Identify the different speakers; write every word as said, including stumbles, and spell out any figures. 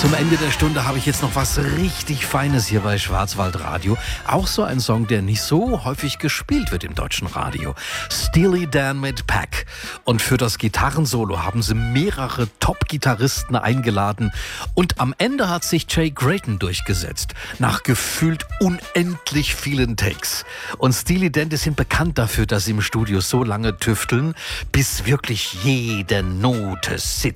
Speaker 1: Zum Ende der Stunde habe ich jetzt noch was richtig Feines hier bei Schwarzwaldradio. Auch so ein Song, der nicht so häufig gespielt wird im deutschen Radio. Steely Dan mit Pack. Und für das Gitarrensolo haben sie mehrere Top-Gitarristen eingeladen. Und am Ende hat sich Jay Graydon durchgesetzt. Nach gefühlt unendlich vielen Takes. Und Steely Dan, die sind bekannt dafür, dass sie im Studio so lange tüfteln, bis wirklich jede Note sitzt.